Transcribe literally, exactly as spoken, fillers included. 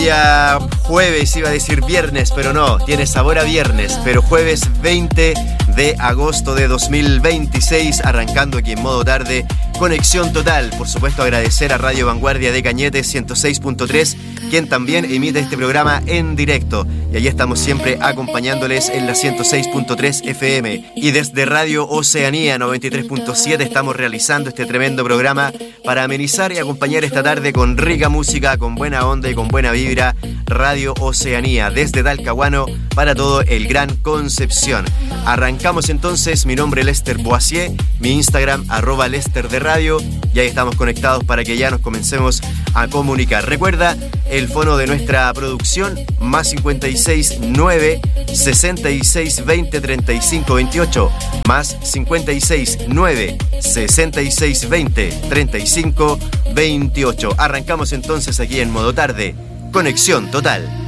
día jueves, iba a decir viernes, pero no, tiene sabor a viernes, pero jueves veinte de agosto de dos mil veintiséis, arrancando aquí en modo tarde, Conexión Total. Por supuesto, agradecer a Radio Vanguardia de Cañete ciento seis punto tres, quien también emite este programa en directo. Y allí estamos siempre acompañándoles en la ciento seis punto tres F M. Y desde Radio Oceanía noventa y tres punto siete estamos realizando este tremendo programa para amenizar y acompañar esta tarde con rica música, con buena onda y con buena vibra. Radio Oceanía, desde Talcahuano para todo el Gran Concepción. Arrancamos entonces. Mi nombre es Lester Boisier, mi Instagram arroba Lester de Radio, y ahí estamos conectados para que ya nos comencemos a comunicar. Recuerda el fono de nuestra producción, más cincuenta y seis nueve sesenta y seis veinte treinta y cinco veintiocho, más cincuenta y seis nueve sesenta y seis veinte treinta y cinco veintiocho. Arrancamos entonces aquí en modo tarde, Conexión Total.